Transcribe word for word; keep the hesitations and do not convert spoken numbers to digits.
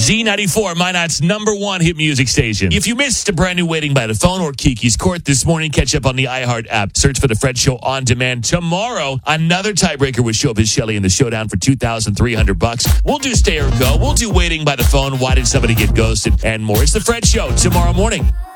Z ninety-four, Minot's number one hit music station. If you missed a brand new Waiting by the Phone or Kiki's Court this morning, catch up on the iHeart app. Search for The Fred Show on demand. Tomorrow, another tiebreaker will show up as Shelly in the showdown for two thousand three hundred bucks. We'll do Stay or Go. We'll do Waiting by the Phone. Why did somebody get ghosted? And more. It's The Fred Show tomorrow morning.